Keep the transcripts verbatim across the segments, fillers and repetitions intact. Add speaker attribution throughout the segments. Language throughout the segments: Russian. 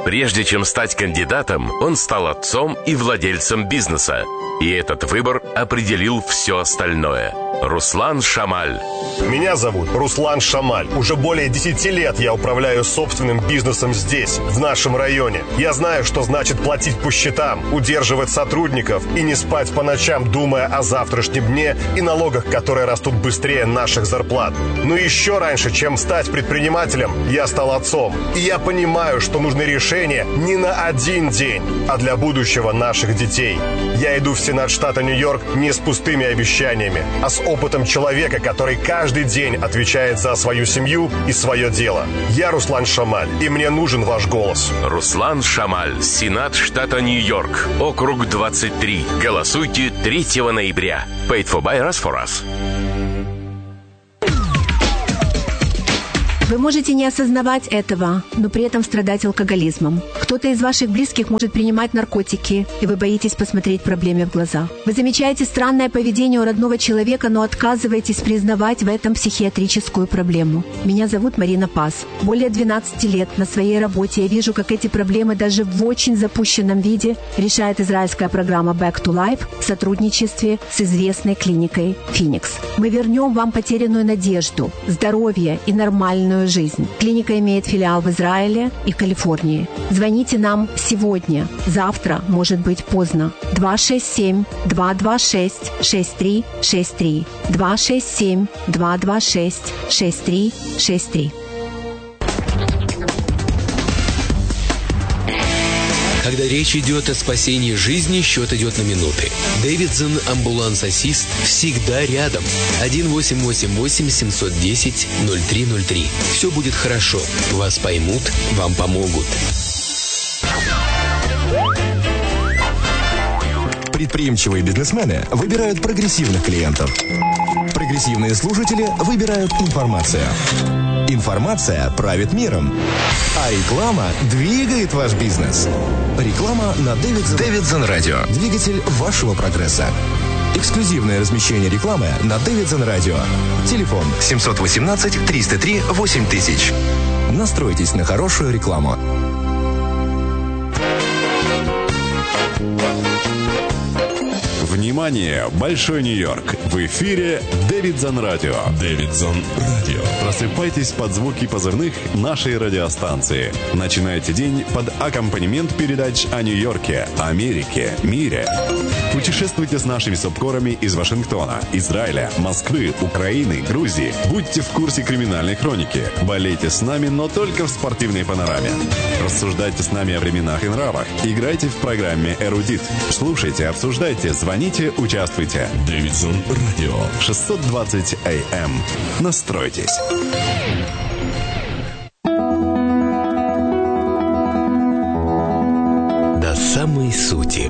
Speaker 1: Прежде чем стать кандидатом, он стал отцом и владельцем бизнеса. И этот выбор определил все остальное. Руслан Шамаль.
Speaker 2: Меня зовут Руслан Шамаль. Уже более десяти лет я управляю собственным бизнесом здесь, в нашем районе. Я знаю, что значит платить по счетам, удерживать сотрудников и не спать по ночам, думая о завтрашнем дне и налогах, которые растут быстрее наших зарплат. Но еще раньше, чем стать предпринимателем, я стал отцом. И я понимаю, что нужны решения не на один день, а для будущего наших детей. Я иду в Сенат штата Нью-Йорк не с пустыми обещаниями, а с опытом человека, который каждый день отвечает за свою семью и свое дело. Я Руслан Шамаль, и мне нужен ваш голос.
Speaker 1: Руслан Шамаль, Сенат штата Нью-Йорк, округ двадцать три. Голосуйте третьего ноября. Paid for by us for us.
Speaker 3: Вы можете не осознавать этого, но при этом страдать алкоголизмом. Кто-то из ваших близких может принимать наркотики, и вы боитесь посмотреть проблеме в глаза. Вы замечаете странное поведение у родного человека, но отказываетесь признавать в этом психиатрическую проблему. Меня зовут Марина Пас. Более двенадцати лет на своей работе я вижу, как эти проблемы даже в очень запущенном виде решает израильская программа Back to Life в сотрудничестве с известной клиникой Phoenix. Мы вернем вам потерянную надежду, здоровье и нормальную жизнь. Клиника имеет филиал в Израиле и Калифорнии. Звоните нам сегодня. Завтра может быть поздно. два шесть семь два два шесть шесть три шесть три. два шесть семь два два шесть шесть три шесть три.
Speaker 4: Когда речь идет о спасении жизни, счет идет на минуты. Дэвидсон Амбуланс-Ассист всегда рядом. один восемь восемь восемь семь один ноль ноль три ноль три. Все будет хорошо. Вас поймут, вам помогут.
Speaker 5: Предприимчивые бизнесмены выбирают прогрессивных клиентов. Прогрессивные слушатели выбирают информацию. Информация правит миром. А реклама двигает ваш бизнес. Реклама на Дэвидсон, Дэвидсон Радио. Двигатель вашего прогресса. Эксклюзивное размещение рекламы на Дэвидсон Радио. Телефон семь один восемь триста три восемь тысяч. Настройтесь на хорошую рекламу.
Speaker 6: Внимание! Большой Нью-Йорк! В эфире Дэвидсон Радио. Дэвидсон Радио. Просыпайтесь под звуки позывных нашей радиостанции. Начинайте день под аккомпанемент передач о Нью-Йорке, Америке, мире. Путешествуйте с нашими субкорами из Вашингтона, Израиля, Москвы, Украины, Грузии. Будьте в курсе криминальной хроники. Болейте с нами, но только в спортивной панораме. Рассуждайте с нами о временах и нравах. Играйте в программе «Эрудит». Слушайте, обсуждайте, звоните, участвуйте. Дэвидсон Радио. шестьсот двадцать эй эм. Настройтесь.
Speaker 4: До самой сути.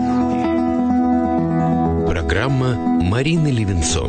Speaker 4: Программа Марины Левинсон.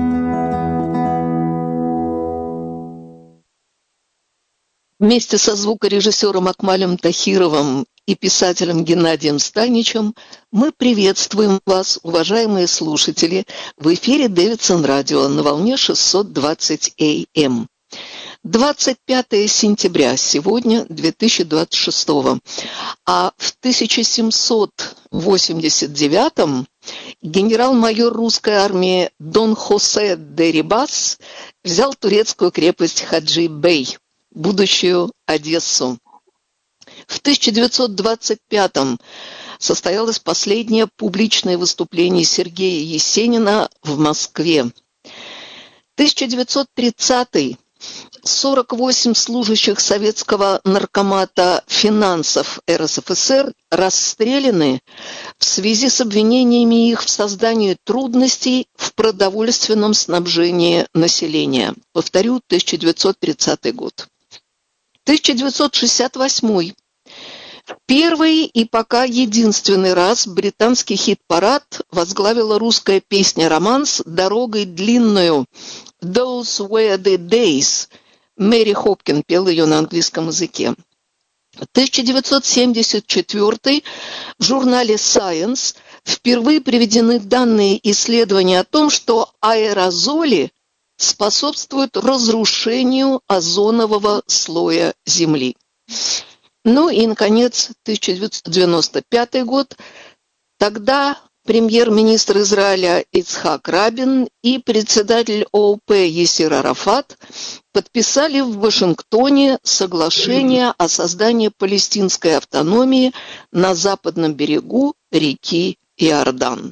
Speaker 7: Вместе со звукорежиссером Акмалем Тахировым и писателем Геннадием Станичем мы приветствуем вас, уважаемые слушатели, в эфире Дэвидсон Радио на волне шестьсот двадцать эй эм. двадцать пятое сентября, сегодня две тысячи двадцать шестого, а в тысяча семьсот восемьдесят девятом генерал-майор русской армии Дон Хосе де Рибас взял турецкую крепость Хаджи-Бей, будущую Одессу. В тысяча девятьсот двадцать пятом состоялось последнее публичное выступление Сергея Есенина в Москве. тысяча девятьсот тридцатый. сорок восемь служащих советского наркомата финансов эр эс эф эс эр расстреляны в связи с обвинениями их в создании трудностей в продовольственном снабжении населения. Повторю, тысяча девятьсот тридцатый год. тысяча девятьсот шестьдесят восьмой. Первый и пока единственный раз британский хит-парад возглавила русская песня-романс «Дорогой длинную» «Those were the days». Мэри Хопкин пела ее на английском языке. тысяча девятьсот семьдесят четвёртый. В журнале Science впервые приведены данные исследования о том, что аэрозоли способствуют разрушению озонового слоя Земли. Ну и, наконец, тысяча девятьсот девяносто пятый год. Тогда премьер-министр Израиля Ицхак Рабин и председатель ООП Ясир Арафат подписали в Вашингтоне соглашение о создании палестинской автономии на западном берегу реки Иордан.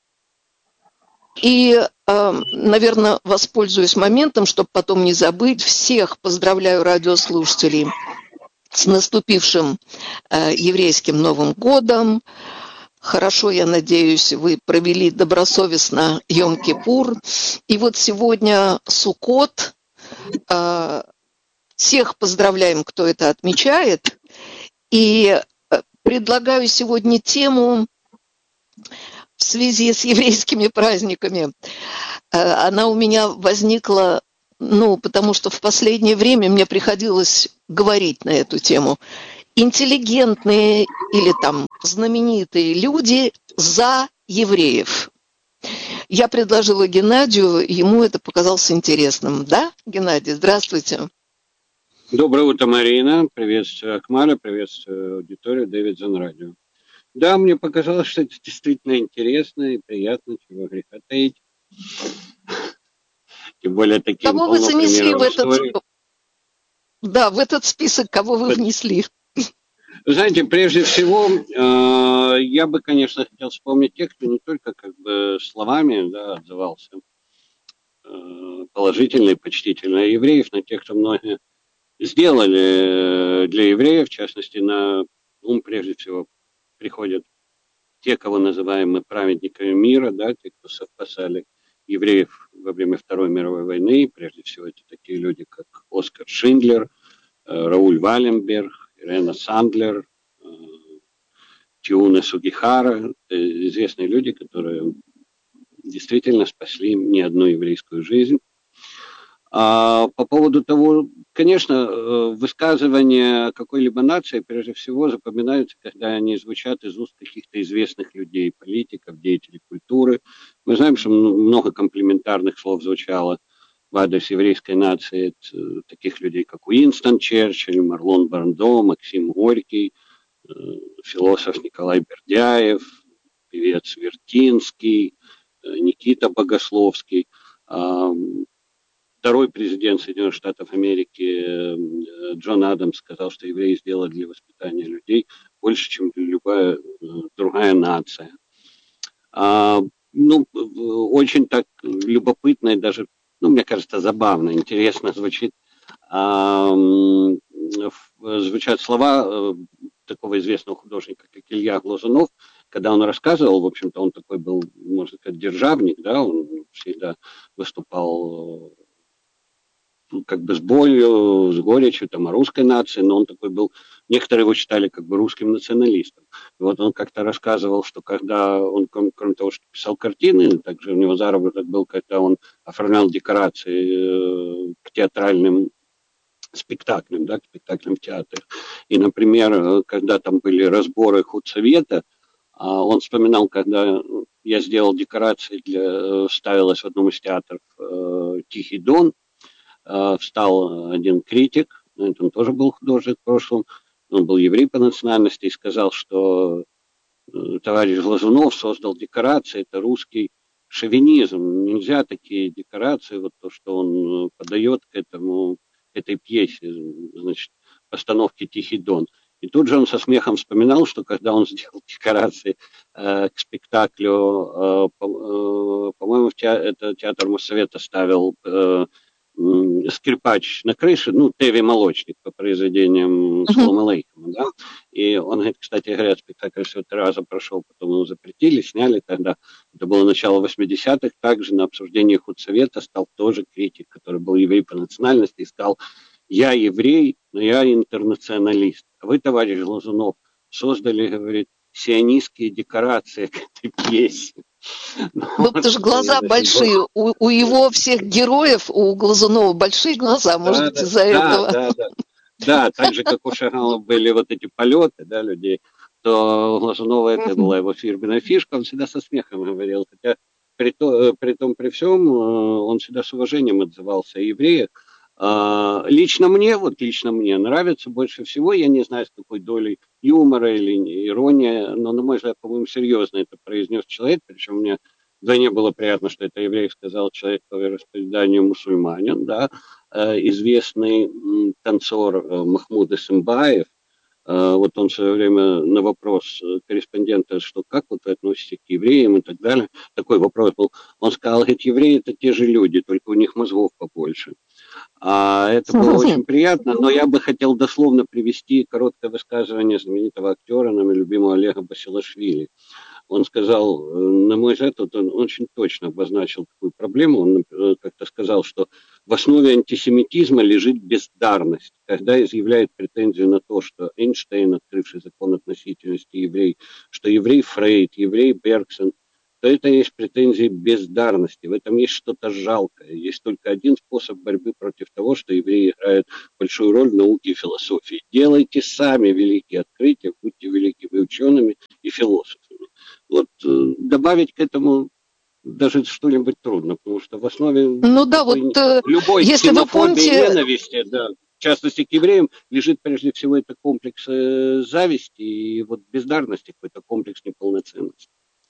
Speaker 7: И, э, наверное, воспользуюсь моментом, чтобы потом не забыть, всех поздравляю радиослушателей с наступившим э, еврейским Новым годом. Хорошо, я надеюсь, вы провели добросовестно Йом-Кипур. И вот сегодня Суккот. Э, всех поздравляем, кто это отмечает. И э, предлагаю сегодня тему в связи с еврейскими праздниками. Э, она у меня возникла, ну, потому что в последнее время мне приходилось говорить на эту тему. Интеллигентные или там знаменитые люди за евреев. Я предложила Геннадию, ему это показалось интересным. Да, Геннадий, здравствуйте.
Speaker 8: Доброе утро, Марина. Приветствую Акмаля, приветствую аудиторию Дэвидзон Радио. Да, мне показалось, что это действительно интересно и приятно, чего греха таить. Тем более таким
Speaker 7: Кого вы занесли в этот...
Speaker 8: истории.
Speaker 7: Да, в этот список, кого вы внесли?
Speaker 8: Знаете, прежде всего, э, я бы, конечно, хотел вспомнить тех, кто не только как бы словами, да, отзывался э, положительно и почтительно евреев, но тех, кто многие сделали для евреев, в частности, на ум прежде всего приходят те, кого называем мы праведниками мира, да, те, кто совпасали евреев во время Второй мировой войны. Прежде всего, это такие люди, как Оскар Шиндлер, э, Рауль Валенберг, Ирена Сандлер, э, Тиуна Сугихара. Это известные люди, которые действительно спасли не одну еврейскую жизнь. А по поводу того, конечно, высказывания какой-либо нации прежде всего запоминаются, когда они звучат из уст каких-то известных людей, политиков, деятелей культуры. Мы знаем, что много комплиментарных слов звучало в адрес еврейской нации от таких людей, как Уинстон Черчилль, Марлон Брандо, Максим Горький, философ Николай Бердяев, певец Вертинский, Никита Богословский. Второй президент Соединенных Штатов Америки Джон Адамс сказал, что евреи сделали для воспитания людей больше, чем любая другая нация. А, ну, очень так любопытно и даже, ну, мне кажется, забавно, интересно звучит, а, звучат слова такого известного художника, как Илья Глазунов, когда он рассказывал, в общем-то, он такой был, можно сказать, державник, да, он всегда выступал как бы с болью, с горечью там, о русской нации, но он такой был, некоторые его считали как бы русским националистом. И вот он как-то рассказывал, что когда он, кроме того, что писал картины, также у него заработок был, когда он оформлял декорации к театральным спектаклям, да, к спектаклям в театре. И, например, когда там были разборы худсовета, он вспоминал, когда я сделал декорации, для, ставилось в одном из театров «Тихий Дон», встал один критик, он тоже был художник в прошлом, он был еврей по национальности, и сказал, что товарищ Глазунов создал декорации, это русский шовинизм, нельзя такие декорации, вот то, что он подает к этому, к этой пьесе, значит, постановке «Тихий Дон». И тут же он со смехом вспоминал, что когда он сделал декорации э, к спектаклю, э, по, э, по-моему, в театр, это театр Моссовета ставил э, скрипач на крыше, ну, Теви Молочник по произведениям Шломо Алейхема, да, и он говорит, кстати говоря, спектакль всего три раза прошел, потом его запретили, сняли тогда, это было начало восьмидесятых, также на обсуждении худсовета стал тоже критик, который был еврей по национальности, и сказал, я еврей, но я интернационалист, а вы, товарищ Глазунов, создали, говорит, сионистские декорации к этой пьесе.
Speaker 7: Ну, потому что глаза большие. У, у его всех героев, у Глазунова большие глаза, может быть, из-за этого.
Speaker 8: Да, да, да. Так же, как у Шагала были вот эти полеты, да, людей, то у Глазунова это была его фирменная фишка, он всегда со смехом говорил. Хотя при, то, при том, при всем, он всегда с уважением отзывался о евреях. Лично мне, вот лично мне нравится больше всего, я не знаю, с какой долей юмора или ирония, но, на мой взгляд, по-моему, серьезно это произнес человек, причем мне вдвойне было приятно, что это еврей сказал, человек по вероисповеданию мусульманин, да, известный танцор Махмуд Эсэмбаев. Вот он в свое время на вопрос корреспондента, что как вот вы относитесь к евреям и так далее, такой вопрос был, он сказал, говорит, евреи это те же люди, только у них мозгов побольше. А это было очень приятно, но я бы хотел дословно привести короткое высказывание знаменитого актера, нами любимого Олега Басилашвили. Он сказал, на мой взгляд, он очень точно обозначил такую проблему. Он как-то сказал, что в основе антисемитизма лежит бездарность. Когда изъявляет претензию на то, что Эйнштейн, открывший закон относительности еврей, что еврей Фрейд, еврей Бергсон, то это есть претензии бездарности. В этом есть что-то жалкое. Есть только один способ борьбы против того, что евреи играют большую роль в науке и философии. Делайте сами великие открытия, будьте великими учеными и философами. Вот добавить к этому даже что-нибудь трудно, потому что в основе
Speaker 7: ну, да, вот,
Speaker 8: любой
Speaker 7: если
Speaker 8: ксенофобии
Speaker 7: помните...
Speaker 8: и ненависти, да, в частности к евреям, лежит прежде всего это комплекс э, зависти и вот бездарности, какой-то комплекс неполноценности.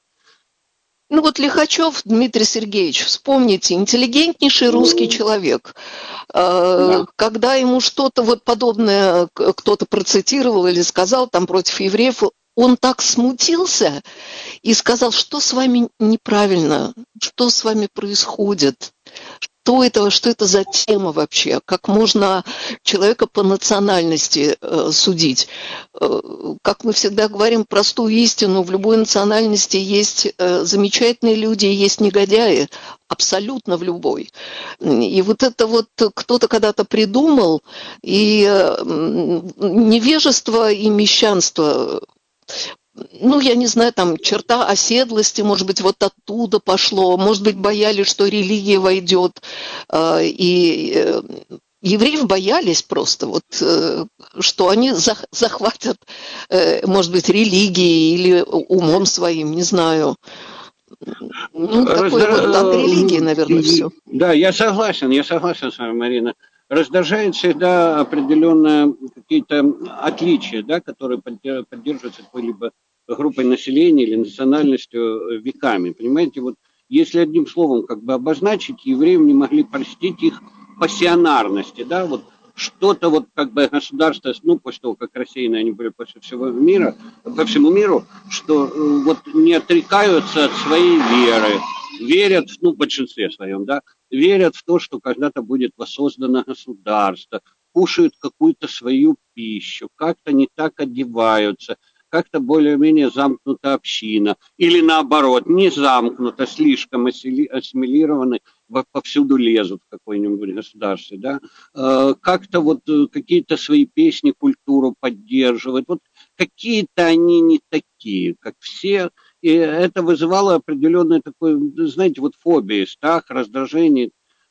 Speaker 7: Ну вот Лихачев Дмитрий Сергеевич, вспомните, интеллигентнейший русский человек. Да. Когда ему что-то вот подобное кто-то процитировал или сказал там против евреев, он так смутился и сказал, что с вами неправильно, что с вами происходит, что это, что это за тема вообще, как можно человека по национальности э, судить. Э, как мы всегда говорим простую истину, в любой национальности есть э, замечательные люди, есть негодяи, абсолютно в любой. И вот это вот кто-то когда-то придумал, и э, невежество и мещанство, ну, я не знаю, там, черта оседлости, может быть, вот оттуда пошло, может быть, боялись, что религия войдет, и евреев боялись просто, вот, что они захватят, может быть, религией или умом своим, не знаю. Ну, такое вот от религии, наверное, все.
Speaker 8: Да, я согласен, я согласен с вами, Марина. Раздражает всегда определенные какие-то отличия, да, которые поддерживаются какой-либо группой населения или национальностью веками. Понимаете, вот если одним словом как бы обозначить, евреям не могли простить их пассионарности, да, вот что-то вот как бы государство, ну, после того, как рассеяны они были по всему миру, по всему миру, что вот не отрекаются от своей веры, верят, ну, в большинстве своем, да, верят в то, что когда-то будет воссоздано государство, кушают какую-то свою пищу, как-то не так одеваются, как-то более-менее замкнута община, или наоборот, не замкнута, слишком ассимилированы, повсюду лезут в какое-нибудь государстве, да, как-то вот какие-то свои песни, культуру поддерживают, вот какие-то они не такие, как все, и это вызывало определенное такое, знаете, вот фобии, страх, раздражение.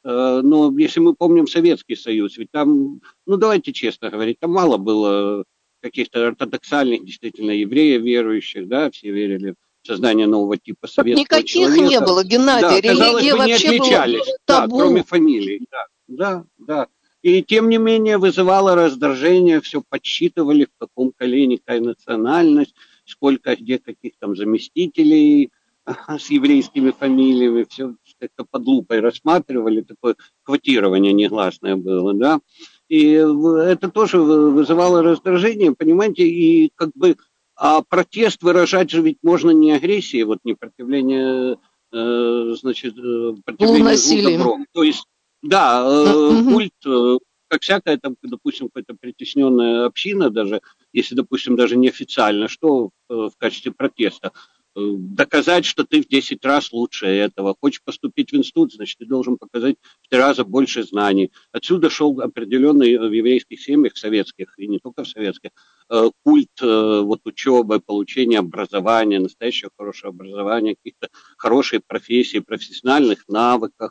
Speaker 8: Но если мы помним Советский Союз, ведь там, ну давайте честно говорить, там мало было каких-то ортодоксальных действительно евреев верующих, да, все верили в создание нового типа советского
Speaker 7: Никаких
Speaker 8: человека.
Speaker 7: Никаких не было, Геннадий,
Speaker 8: да, религия бы, вообще не отличались, да,
Speaker 7: табу.
Speaker 8: Кроме фамилий, да, да, да. И тем не менее вызывало раздражение, все подсчитывали, в каком колене какая национальность, сколько где каких там заместителей с еврейскими фамилиями, все как-то под лупой рассматривали, такое квотирование негласное было, да. И это тоже вызывало раздражение, понимаете, и как бы а протест выражать же ведь можно не агрессией, вот не противление, э, значит, противление злу добром. То есть, да, э, культ, э, как всякая там, допустим, какая-то притесненная община, даже если, допустим, даже неофициально, что э, в качестве протеста? Доказать, что ты в десять раз лучше этого. Хочешь поступить в институт, значит, ты должен показать в три раза больше знаний. Отсюда шел определенный в еврейских семьях, советских, и не только в советских, культ вот, учебы, получения образования, настоящего хорошего образования, каких-то хороших профессий, профессиональных навыках.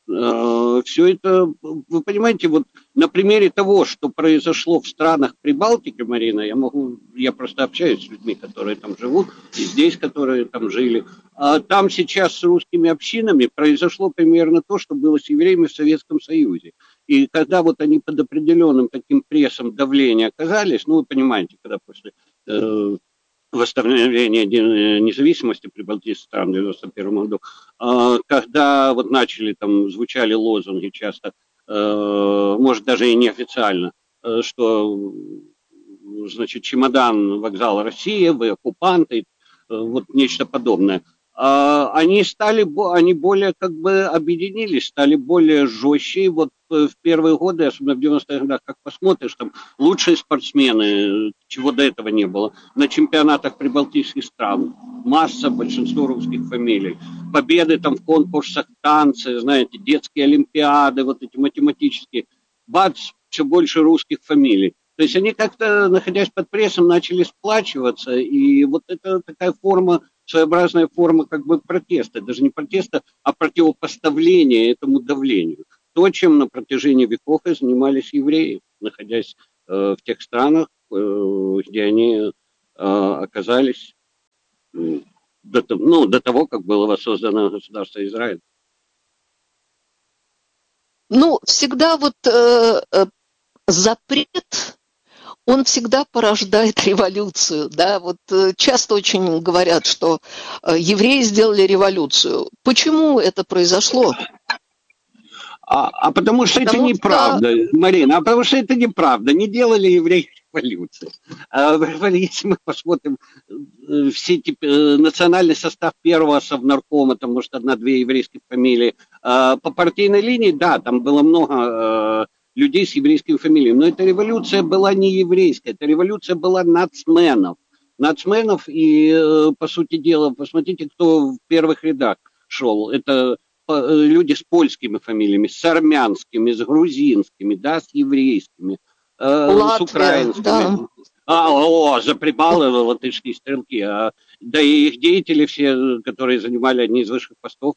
Speaker 8: Все это, вы понимаете, вот на примере того, что произошло в странах Прибалтики, Марина, я могу, я просто общаюсь с людьми, которые там живут, и здесь, которые там жили, а там сейчас с русскими общинами произошло примерно то, что было с евреями в Советском Союзе. И когда вот они под определенным таким прессом давления оказались, ну, вы понимаете, когда после э, восстановления независимости прибалтийских стран в девяносто первом году, э, когда вот начали там, звучали лозунги часто, э, может, даже и неофициально, э, что, значит, чемодан, вокзал Россия, вы оккупанты, э, вот нечто подобное. Они стали, они более как бы объединились, стали более жестче. И вот в первые годы, особенно в девяностых годах, как посмотришь, там лучшие спортсмены, чего до этого не было, на чемпионатах прибалтийских стран, масса, большинство русских фамилий, победы там в конкурсах, танцы, знаете, детские олимпиады, вот эти математические, бац, все больше русских фамилий. То есть они как-то, находясь под прессом, начали сплачиваться, и вот это такая форма, своеобразная форма как бы протеста, даже не протеста, а противопоставления этому давлению. То, чем на протяжении веков и занимались евреи, находясь э, в тех странах, э, где они э, оказались э, до, ну, до того, как было воссоздано государство Израиль.
Speaker 7: Ну, всегда вот э, э, запрет, он всегда порождает революцию, да, вот часто очень говорят, что евреи сделали революцию. Почему это произошло?
Speaker 8: А, а потому что потому это неправда, что... Марина, а потому что это неправда, не делали евреи революции. А, если мы посмотрим все эти, национальный состав первого совнаркома, там, может, одна-две еврейских фамилии, а, по партийной линии, да, там было много... людей с еврейскими фамилиями. Но эта революция была не еврейская, эта революция была нацменов. Нацменов, и, по сути дела, посмотрите, кто в первых рядах шел. Это люди с польскими фамилиями, с армянскими, с грузинскими, да, с еврейскими,
Speaker 7: Латвия,
Speaker 8: с украинскими. Да. А, о, за прибалы латышские стрелки. А, да и их деятели все, которые занимали одни из высших постов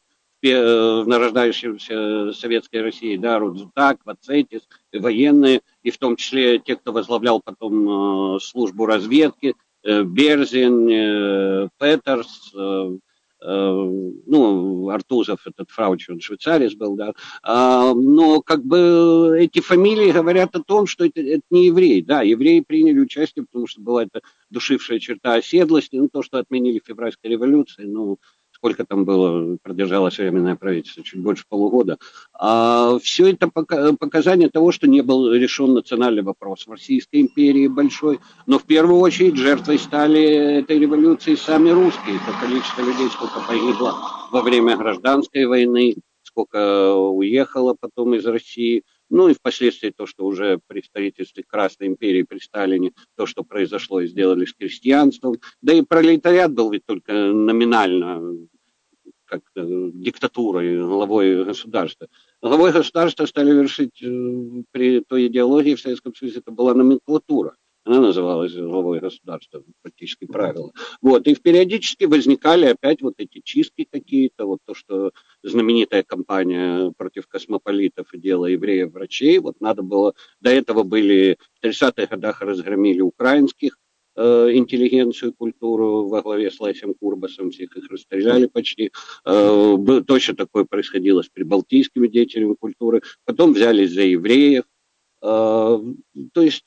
Speaker 8: в нарождающейся советской России, да, Рудзутак, Вацетис, военные, и в том числе те, кто возглавлял потом э, службу разведки, э, Берзин, э, Петерс, э, э, ну, Артузов, этот Фрауч, он швейцарец был, да, а, но как бы эти фамилии говорят о том, что это, это не евреи, да, евреи приняли участие, потому что была эта душившая черта оседлости, ну, то, что отменили февральской революции, ну, сколько там было, продержалось временное правительство, чуть больше полугода. А все это показания того, что не был решен национальный вопрос в Российской империи большой, но в первую очередь жертвой стали этой революции сами русские, то количество людей, сколько погибло во время гражданской войны, сколько уехало потом из России, ну и впоследствии то, что уже при строительстве Красной империи, при Сталине, то, что произошло и сделали с крестьянством. Да и пролетариат был ведь только номинально как диктатурой, главой государства. Главой государства стали вершить при той идеологии в Советском Союзе, это была номенклатура. Она называлась главой государства, практически правило. Вот, и периодически возникали опять вот эти чистки какие-то, вот то, что знаменитая кампания против космополитов и дела евреев-врачей, вот надо было, до этого были, в тридцатых годах разгромили украинских, э, интеллигенцию, культуру во главе с Лесем Курбасом, всех их расстреляли почти. Э, точно такое происходило с прибалтийскими деятелями культуры. Потом взялись за евреев. То есть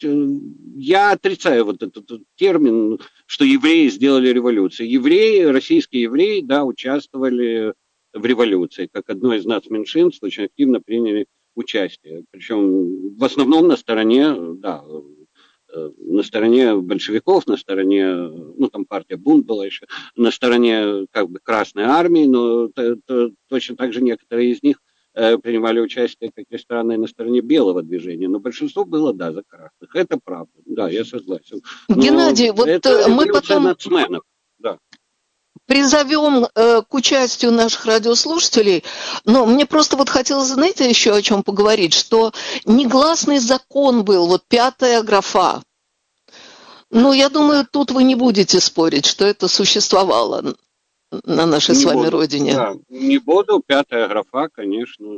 Speaker 8: я отрицаю вот этот, этот термин, что евреи сделали революцию. Евреи, российские евреи, да, участвовали в революции, как одно из нацменьшинств, очень активно приняли участие. Причем в основном на стороне, да, на стороне большевиков, на стороне, ну там партия Бунт была еще, на стороне как бы Красной Армии, но то, то, точно так же некоторые из них принимали участие, как ни странно, и на стороне белого движения. Но большинство было, да, за красных. Это правда. Да, я согласен. Но
Speaker 7: Геннадий, вот мы потом
Speaker 8: нацменов. Да.
Speaker 7: призовем э, к участию наших радиослушателей, но мне просто вот хотелось, знаете, еще о чем поговорить, что негласный закон был, вот пятая графа. Ну, я думаю, тут вы не будете спорить, что это существовало на нашей не с вами
Speaker 8: буду,
Speaker 7: родине.
Speaker 8: Да, не буду. Пятая графа, конечно,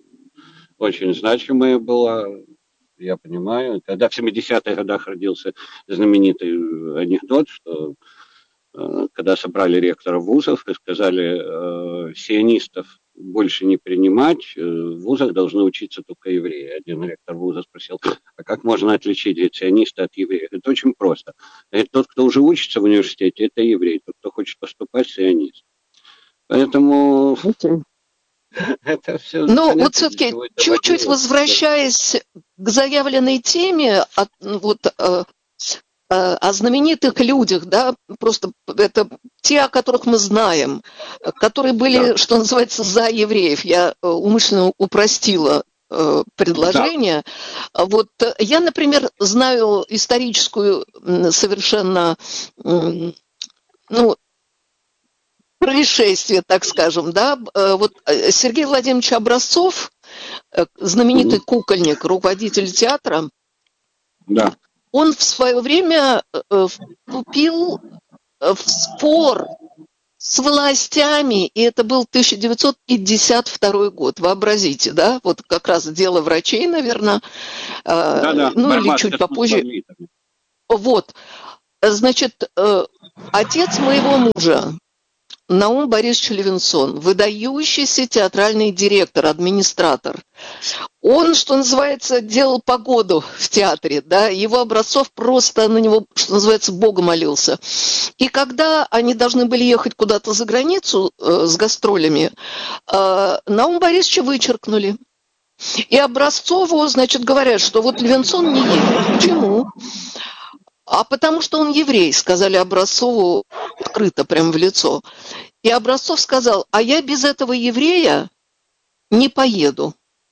Speaker 8: очень значимая была, я понимаю. Когда в семидесятых годах родился знаменитый анекдот, что э, когда собрали ректоров вузов и сказали, э, сионистов больше не принимать. В вузах должны учиться только евреи. Один ректор вуза спросил, а как можно отличить сиониста от еврея? Это очень просто. Это тот, кто уже учится в университете, это еврей. Тот, кто хочет поступать, сионист. Поэтому...
Speaker 7: Это все. Ну, вот все-таки чуть-чуть возвращаясь к заявленной теме, от, вот, э, э, о знаменитых людях, да, просто это те, о которых мы знаем, которые были, да. что называется, за евреев. Я умышленно упростила э, предложение. Да. Вот я, например, знаю историческую совершенно, э, ну, происшествие, так скажем, да, вот Сергей Владимирович Образцов, знаменитый кукольник, руководитель театра,
Speaker 8: да.
Speaker 7: он в свое время вступил в спор с властями, и это был тысяча девятьсот пятьдесят второй год, вообразите, да, вот как раз дело врачей, наверное,
Speaker 8: да, да.
Speaker 7: ну
Speaker 8: Борьба
Speaker 7: или чуть попозже. Вот, значит, отец моего мужа, Наум Борисович Левинсон, выдающийся театральный директор, администратор. Он, что называется, делал погоду в театре, да, его Образцов просто на него, что называется, Бога молился. И когда они должны были ехать куда-то за границу э, с гастролями, э, Наум Борисовича вычеркнули. И Образцову, значит, говорят, что вот Левинсон не едет. Почему? А потому что он еврей, сказали Образцову открыто, прямо в лицо. И Образцов сказал, а я без этого еврея не поеду.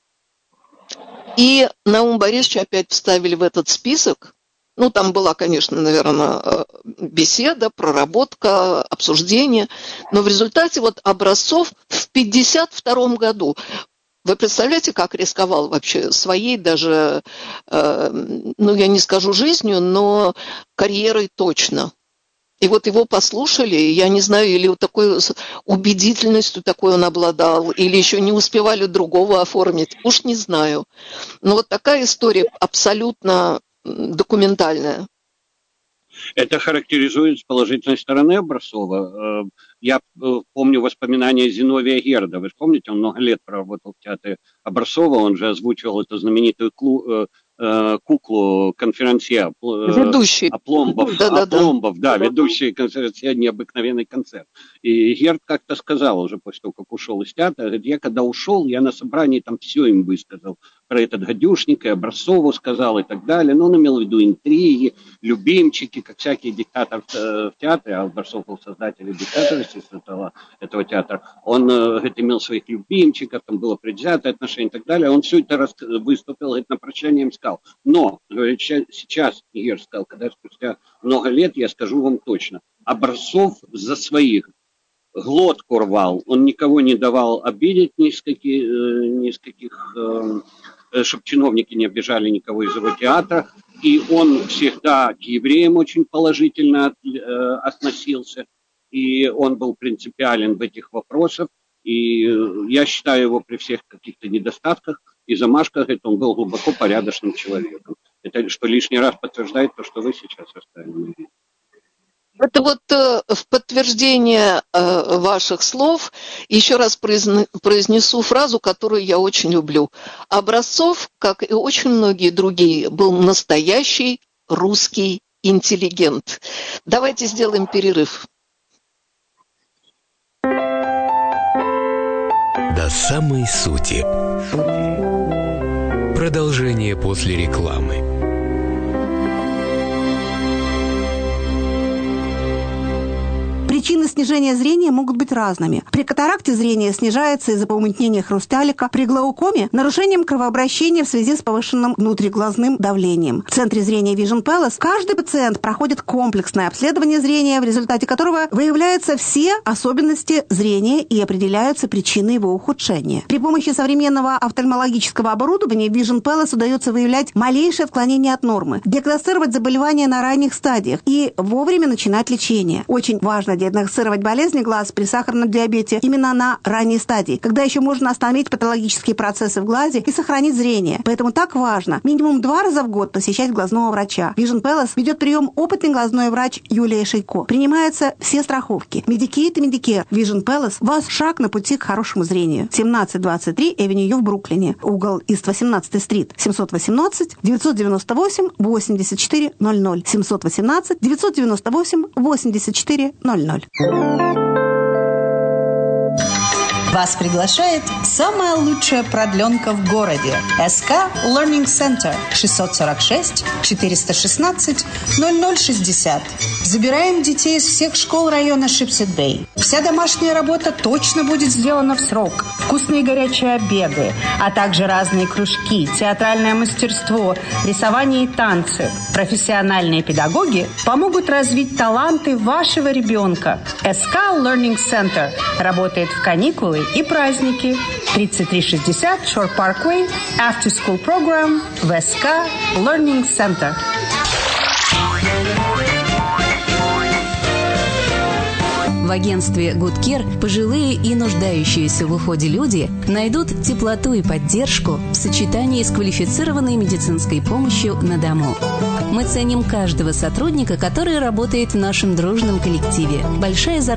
Speaker 7: И Наум Борисовича опять вставили в этот список. Ну, там была, конечно, наверное, беседа, проработка, обсуждение. Но в результате вот Образцов в пятьдесят втором году... Вы представляете, как рисковал вообще своей даже, э, ну, я не скажу жизнью, но карьерой точно. И вот его послушали, я не знаю, или вот такой убедительностью такой он обладал, или еще не успевали другого оформить, уж не знаю. Но вот такая история абсолютно документальная.
Speaker 8: Это характеризует с положительной стороны Образцова. Я помню воспоминания Зиновия Герда. Вы помните, он много лет проработал в театре Образцова, он же озвучивал эту знаменитую клу, э, куклу конферансье.
Speaker 7: Ведущий.
Speaker 8: Апломбов,
Speaker 7: да, да,
Speaker 8: Апломбов, да, да, ведущий конферансье «Необыкновенный концерт». И Герд как-то сказал уже после того, как ушел из театра, говорит, я когда ушел, я на собрании там все им высказал. Про этот гадюшник и Образцову сказал и так далее. Но он имел в виду интриги, любимчики, как всякий диктатор в театре, а Образцов был создателем и диктатором этого, этого театра. Он, говорит, имел своих любимчиков, там было предвзятое отношение и так далее. Он все это рас... выступил, говорит, на прощание им сказал. Но, говорит, сейчас, Игорь сказал, когда спустя много лет, я скажу вам точно, Образцов за своих глотку рвал, он никого не давал обидеть, ни с каких, ни с каких чтобы чиновники не обижали никого из его театра, и он всегда к евреям очень положительно относился, и он был принципиален в этих вопросах, и я считаю его при всех каких-то недостатках и замашках, это он был глубоко порядочным человеком. Это что лишний раз подтверждает то, что вы сейчас оставили.
Speaker 7: Это вот э, в подтверждение э, ваших слов еще раз произне, произнесу фразу, которую я очень люблю. Образцов, как и очень многие другие, был настоящий русский интеллигент. Давайте сделаем перерыв.
Speaker 4: До самой сути. Продолжение после рекламы.
Speaker 9: Причины снижения зрения могут быть разными. При катаракте зрение снижается из-за помутнения хрусталика, при глаукоме – нарушением кровообращения в связи с повышенным внутриглазным давлением. В центре зрения Vision Palace каждый пациент проходит комплексное обследование зрения, в результате которого выявляются все особенности зрения и определяются причины его ухудшения. При помощи современного офтальмологического оборудования Vision Palace удается выявлять малейшее отклонение от нормы, диагностировать заболевания на ранних стадиях и вовремя начинать лечение. Очень важно диагностировать диагностировать болезни глаз при сахарном диабете именно на ранней стадии, когда еще можно остановить патологические процессы в глазе и сохранить зрение. Поэтому так важно минимум два раза в год посещать глазного врача. Vision Palace ведет прием опытный глазной врач Юлия Шейко. Принимаются все страховки. Medicaid и Medicare. Vision Palace – ваш шаг на пути к хорошему зрению. семнадцать двадцать три Эвеню в Бруклине. Угол Ист восемнадцатый стрит. семьсот восемнадцать девятьсот девяносто восемь восемьдесят четыре ноль ноль. семьсот восемнадцать девятьсот девяносто восемь восемьдесят четыре ноль ноль.
Speaker 10: Вас приглашает самая лучшая продленка в городе. эс ка Learning Center шестьсот сорок шесть четыреста шестнадцать ноль ноль шестьдесят. Забираем детей из всех школ района Шипсет-Бэй. Вся домашняя работа точно будет сделана в срок. Вкусные горячие обеды, а также разные кружки, театральное мастерство, рисование и танцы. Профессиональные педагоги помогут развить таланты вашего ребенка. эс ка Learning Center работает в каникулы и праздники. тридцать три шестьдесят Shore Parkway, After School Program в эс ка Learning Center.
Speaker 11: В агентстве Good Care пожилые и нуждающиеся в уходе люди найдут теплоту и поддержку в сочетании с квалифицированной медицинской помощью на дому. Мы ценим каждого сотрудника, который работает в нашем дружном коллективе. Большая зарплата